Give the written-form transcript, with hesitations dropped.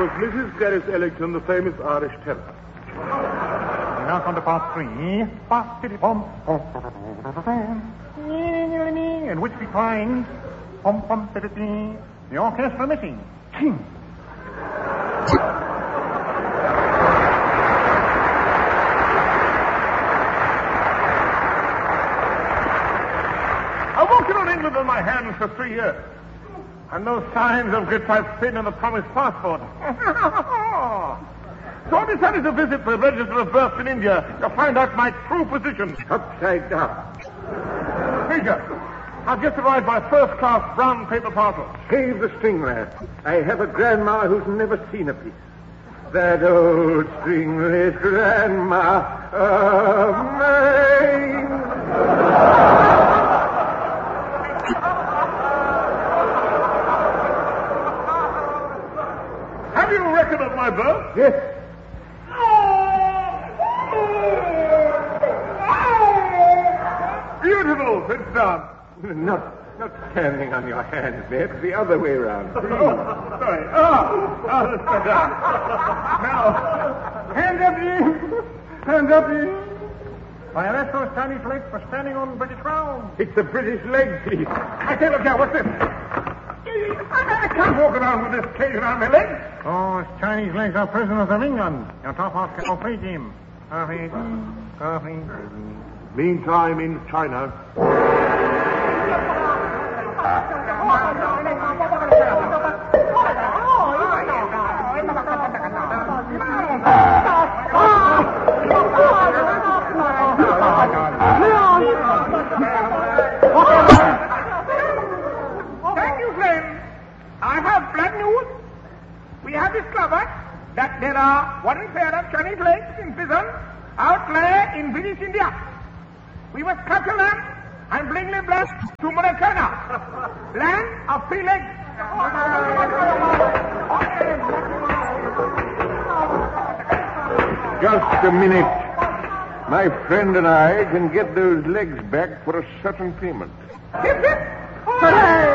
was Mrs. Gladys Ellington, the famous Irish tenor. We now come to part 3. In which we find the orchestra missing. I walked around England on my hands for 3 years. And no signs of grip I've seen in the promised passport. So I decided to visit the register of birth in India to find out my true position. Upside down. Major, I've just arrived by first-class brown paper parcel. Save the string, lad. I have a grandma who's never seen a piece. That old stringless grandma of mine. Have you a record of my birth? Yes. Beautiful. Sit down. Not standing on your hands, Ned. The other way around. Sorry. Let's sit down. Now, hands up, you. Hands up, you. I arrest those Chinese legs for standing on British ground. It's a British leg piece. I say, look here, what's this? I can't walk around with this cage around my legs. Those Chinese legs are prisoners of England. Your top off can free team. Meantime, in China. Thank you, friend. I have bad news. We have discovered that there are one pair of Chinese legs in prison outlay in British India. We must capture them and bring them back to China, land of free legs. Just a minute. My friend and I can get those legs back for a certain payment. Hip, hip. Hooray!